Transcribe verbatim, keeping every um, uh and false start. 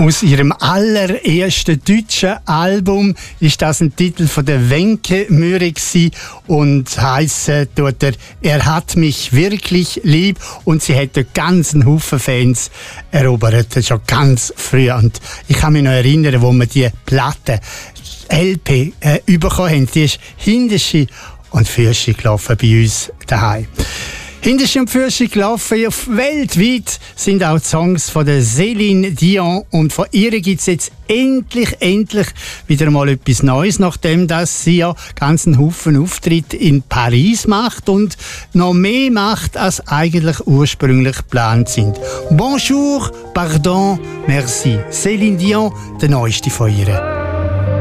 Aus ihrem allerersten deutschen Album ist das ein Titel von der Wenke Mühre und heissen tut er «Er hat mich wirklich lieb» und sie hat einen ganzen Haufen Fans erobert, schon ganz früh. Und ich kann mich noch erinnern, wo wir die Platte L P äh, bekommen haben, die ist Hindische und Fürsche gelaufen bei uns daheim. Hindische und Fürsche gelaufen auf weltweit sind auch die Songs von der Céline Dion und von ihr gibt es jetzt endlich, endlich wieder mal etwas Neues, nachdem dass sie ja ganzen Haufen Auftritt in Paris macht und noch mehr macht, als eigentlich ursprünglich geplant sind. Bonjour, pardon, merci. Céline Dion, der neueste von ihr.